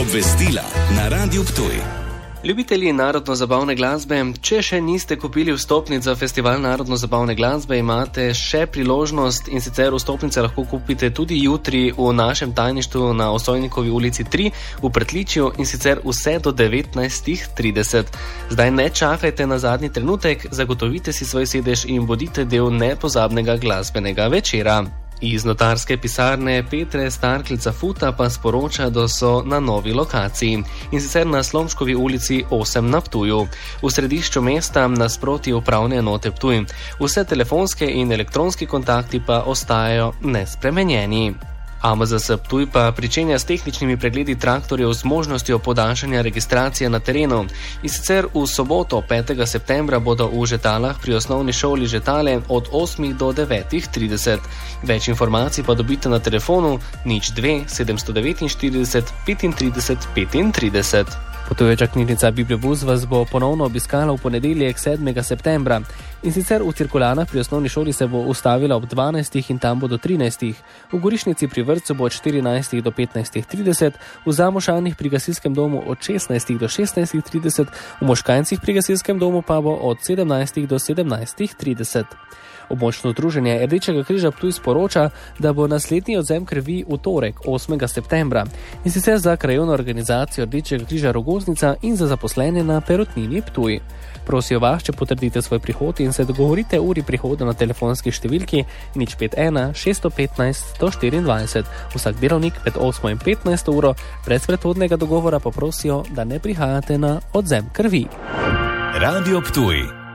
Obvestila na Radiu Ptuj. Ljubitelji narodno-zabavne glasbe, če še niste kupili vstopnic za festival narodno-zabavne glasbe, imate še priložnost, in sicer vstopnice lahko kupite tudi jutri v našem tajništvu na Osojnikovi ulici 3 v Pretličju, in sicer vse do 19:30. Zdaj ne čakajte na zadnji trenutek, zagotovite si svoj sedež in bodite del nepozabnega glasbenega večera. Iz notarske pisarne Petre Starklica Futa pa sporoča, da so na novi lokaciji, in sicer na Slomškovi ulici 8 na Ptuju, v središču mesta nasproti upravne enote Ptuj. Vse telefonske in elektronski kontakti pa ostajajo nespremenjeni. AMZS Ptuj pa pričenja s tehničnimi pregledi traktorjev z možnostjo podaljšanja registracije na terenu. In sicer v soboto 5. septembra bodo v Žetalah pri osnovni šoli Žetale od 8 do 9:30. Več informacij pa dobite na telefonu 02 749 35 35. Potujoča knjižnica Bibliobus vas bo ponovno obiskala v ponedeljek 7. septembra. In sicer v Cirkulanah pri osnovni šoli se bo ustavila ob 12. in tam bo do 13. V Gorišnici pri vrtcu bo od 14. do 15:30, v Zamošanih pri gasilskem domu od 16. do 16:30, v Moškancih pri gasilskem domu pa bo od 17. do 17:30. Območno združenje Rdečega križa Ptuj sporoča, da bo naslednji odvzem krvi v torek 8. septembra, in sicer za krajevno organizacijo Rdečega križa Rogoznica in za zaposlene na Perutnini Ptuj. Prosijo vas, če potrdite svoj prihod in se dogovorite uri prihoda na telefonski številki 051 615 124. Vsak delovnik med 8 in 15 uro, brez predhodnega dogovora pa prosijo, da ne prihajate na odvzem krvi. Radio Ptuj.